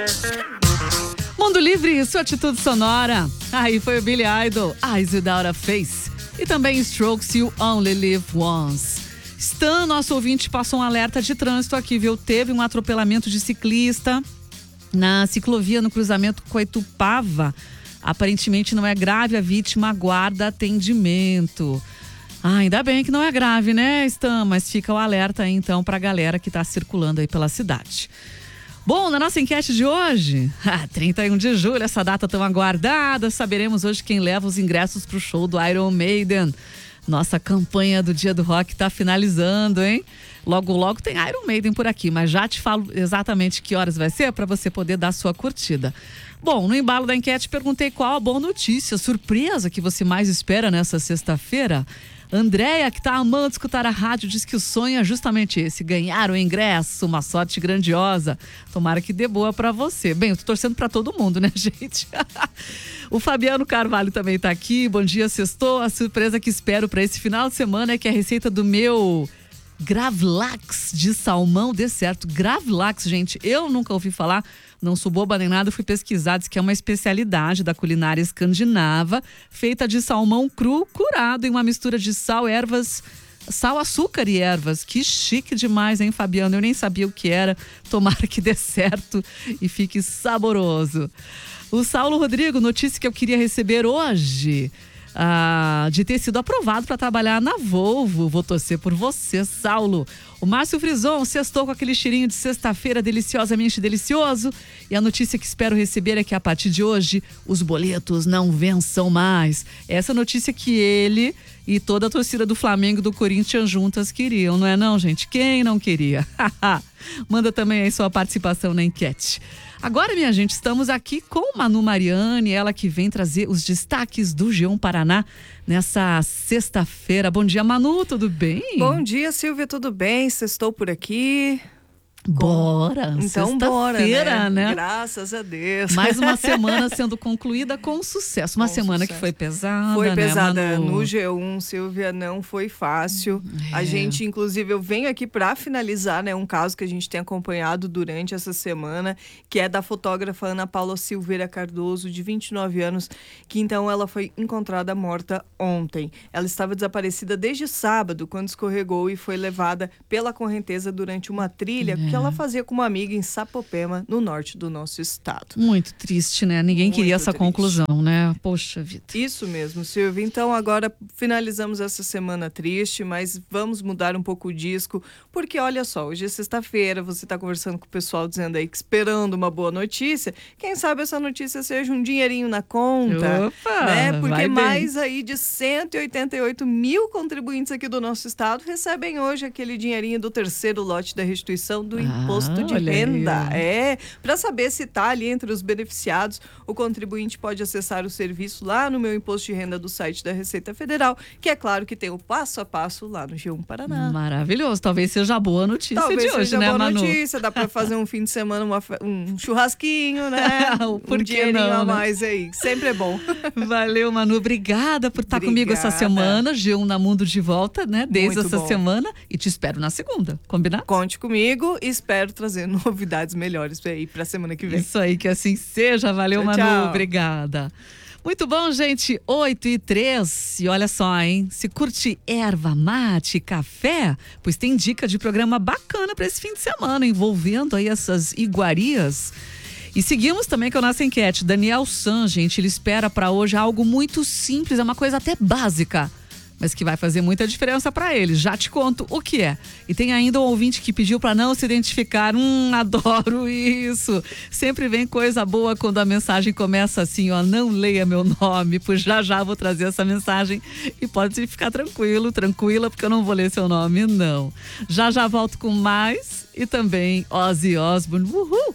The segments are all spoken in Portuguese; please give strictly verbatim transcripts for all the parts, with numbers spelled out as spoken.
Mundo Livre, sua atitude sonora. Aí foi o Billy Idol, Eyes Without a Face. E também Strokes, You Only Live Once. Stan, nosso ouvinte, passou um alerta de trânsito aqui, viu? Teve um atropelamento de ciclista na ciclovia no cruzamento Coitupava. Aparentemente não é grave, a vítima aguarda atendimento. Ah, ainda bem que não é grave, né, Stan? Mas fica o alerta aí, então, pra galera que tá circulando aí pela cidade. Bom, na nossa enquete de hoje, ah, trinta e um de julho, essa data tão aguardada, saberemos hoje quem leva os ingressos pro show do Iron Maiden. Nossa campanha do Dia do Rock tá finalizando, hein? Logo, logo tem Iron Maiden por aqui, mas já te falo exatamente que horas vai ser para você poder dar sua curtida. Bom, no embalo da enquete perguntei qual a boa notícia, surpresa que você mais espera nessa sexta-feira. Andréia, que tá amando escutar a rádio, diz que o sonho é justamente esse, ganhar o ingresso, uma sorte grandiosa. Tomara que dê boa pra você. Bem, eu tô torcendo pra todo mundo, né, gente? O Fabiano Carvalho também tá aqui. Bom dia, sextou. A surpresa que espero pra esse final de semana é que a receita do meu Gravlax de salmão dê certo. Gravlax, gente, eu nunca ouvi falar. Não sou boba nem nada, fui pesquisar, diz que é uma especialidade da culinária escandinava, feita de salmão cru, curado em uma mistura de sal, ervas, sal, açúcar e ervas. Que chique demais, hein, Fabiano? Eu nem sabia o que era. Tomara que dê certo e fique saboroso. O Saulo Rodrigo, notícia que eu queria receber hoje. Ah, de ter sido aprovado para trabalhar na Volvo. Vou torcer por você, Saulo. O Márcio Frison sextou com aquele cheirinho de sexta-feira deliciosamente delicioso. E a notícia que espero receber é que a partir de hoje os boletos não vençam mais. Essa notícia que ele e toda a torcida do Flamengo e do Corinthians juntas queriam, não é não, gente? Quem não queria? Manda também aí sua participação na enquete. Agora, minha gente, estamos aqui com Manu Mariani, ela que vem trazer os destaques do G um Paraná nessa sexta-feira. Bom dia, Manu, tudo bem? Bom dia, Silvia, tudo bem? Estou por aqui. Bora! Então bora, né? né? Graças a Deus. Mais uma semana sendo concluída com sucesso. Uma com semana sucesso. que foi pesada, Foi né, pesada Manu? no G um, Silvia, não foi fácil. É. A gente, inclusive, eu venho aqui para finalizar, né, um caso que a gente tem acompanhado durante essa semana, que é da fotógrafa Ana Paula Silveira Cardoso, de vinte e nove anos, que então ela foi encontrada morta ontem. Ela estava desaparecida desde sábado, quando escorregou e foi levada pela correnteza durante uma trilha é. que ela fazia com uma amiga em Sapopema, no norte do nosso estado. Muito triste, né? Ninguém Muito queria essa triste. conclusão, né? Poxa vida. Isso mesmo, Silvia. Então agora finalizamos essa semana triste, mas vamos mudar um pouco o disco, porque olha só, hoje é sexta-feira, você está conversando com o pessoal dizendo aí que esperando uma boa notícia, quem sabe essa notícia seja um dinheirinho na conta, Opa, né? Porque vai mais bem. aí de cento e oitenta e oito mil contribuintes aqui do nosso estado recebem hoje aquele dinheirinho do terceiro lote da restituição do Ah, imposto de olha renda. aí. É, para saber se está ali entre os beneficiados, o contribuinte pode acessar o serviço lá no Meu Imposto de Renda do site da Receita Federal, que é claro que tem o passo a passo lá no G um Paraná. Maravilhoso. Talvez seja a boa notícia Talvez de hoje, seja né, boa Manu? notícia, dá para fazer um fim de semana, uma fe- um churrasquinho, né? Por um que dinheirinho não, a né? mais aí, sempre é bom. Valeu, Manu. Obrigada por estar comigo essa Obrigada. semana. G um na Mundo de volta, né? Desde Muito essa bom. semana. E te espero na segunda. Combinado? Conte comigo e espero trazer novidades melhores aí para a semana que vem. Isso aí, que assim seja. Valeu, Tchau, Manu. tchau. Obrigada. Muito bom, gente. oito e três. E olha só, hein? Se curte erva mate, café, pois tem dica de programa bacana para esse fim de semana, envolvendo aí essas iguarias. E seguimos também com a nossa enquete. Daniel San, gente, ele espera para hoje algo muito simples, é uma coisa até básica, mas que vai fazer muita diferença para ele. Já te conto o que é. E tem ainda um ouvinte que pediu para não se identificar. Hum, adoro isso. Sempre vem coisa boa quando a mensagem começa assim, ó, não leia meu nome, pois já já vou trazer essa mensagem e pode ficar tranquilo, tranquila, porque eu não vou ler seu nome, não. Já já volto com mais e também Ozzy Osbourne. Uhul!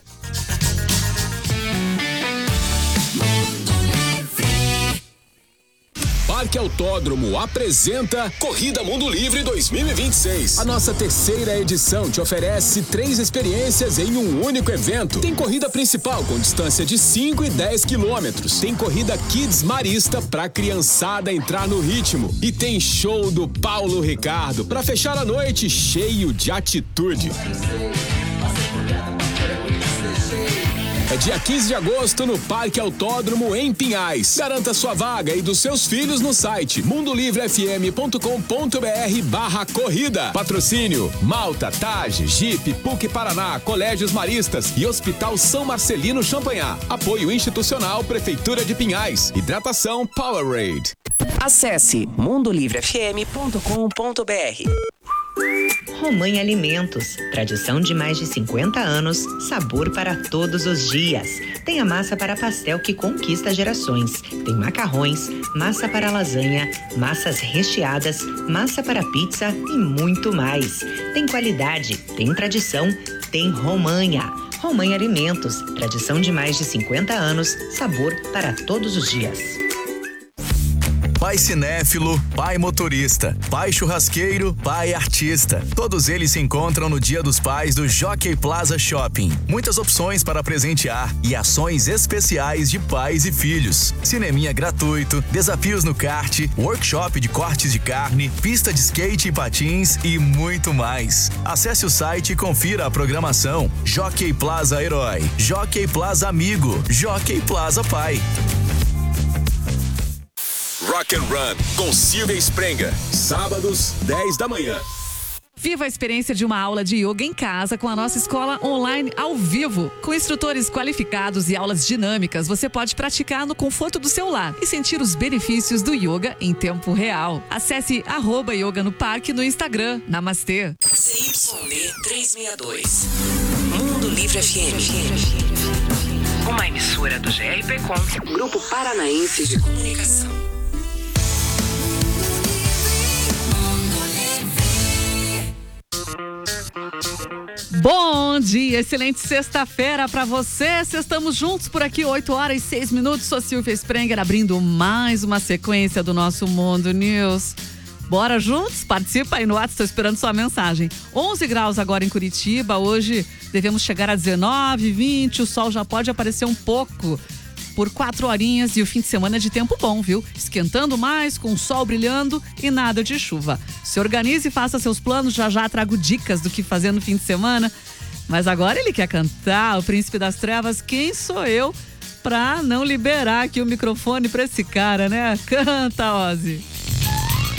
Parque Autódromo apresenta Corrida Mundo Livre dois mil e vinte e seis. A nossa terceira edição te oferece três experiências em um único evento. Tem corrida principal com distância de cinco e dez quilômetros. Tem corrida Kids Marista pra criançada entrar no ritmo. E tem show do Paulo Ricardo pra fechar a noite cheio de atitude. é dia quinze de agosto no Parque Autódromo em Pinhais. Garanta sua vaga e dos seus filhos no site mundo livre f m ponto com ponto b r barra corrida. Patrocínio Malta, Tage, Jeep, P U C Paraná, Colégios Maristas e Hospital São Marcelino Champanhar. Apoio institucional Prefeitura de Pinhais. Hidratação Powerade. Acesse mundo livre f m ponto com ponto b r. Romanha Alimentos, tradição de mais de cinquenta anos, sabor para todos os dias. Tem a massa para pastel que conquista gerações. Tem macarrões, massa para lasanha, massas recheadas, massa para pizza e muito mais. Tem qualidade, tem tradição, tem Romanha. Romanha Alimentos, tradição de mais de cinquenta anos, sabor para todos os dias. Pai cinéfilo, pai motorista, pai churrasqueiro, pai artista. Todos eles se encontram no Dia dos Pais do Jockey Plaza Shopping. Muitas opções para presentear e ações especiais de pais e filhos. Cineminha gratuito, desafios no kart, workshop de cortes de carne, pista de skate e patins e muito mais. Acesse o site e confira a programação. Jockey Plaza Herói, Jockey Plaza Amigo, Jockey Plaza Pai. Rock and Run com Silvia Sprenga. Sábados, dez da manhã. Viva a experiência de uma aula de yoga em casa com a nossa escola online ao vivo. Com instrutores qualificados e aulas dinâmicas, você pode praticar no conforto do seu lar e sentir os benefícios do yoga em tempo real. Acesse arroba yoga no parque no Instagram. Namastê. C Y B trezentos e sessenta e dois. Mundo Livre F M. Uma emissora do G R P Com, Grupo Paranaense de Comunicação. Bom dia, excelente sexta-feira pra você. Estamos juntos por aqui, oito horas e seis minutos. Sou Silvia Sprenger, abrindo mais uma sequência do nosso Mundo News. Bora juntos? Participa aí no WhatsApp, estou esperando sua mensagem. onze graus agora em Curitiba, hoje devemos chegar a dezenove, vinte, o sol já pode aparecer um pouco por quatro horinhas e o fim de semana é de tempo bom, viu? Esquentando mais, com o sol brilhando e nada de chuva. Se organize e faça seus planos, já já trago dicas do que fazer no fim de semana. Mas agora ele quer cantar, o Príncipe das Trevas, quem sou eu pra não liberar aqui o microfone pra esse cara, né? Canta, Ozzy.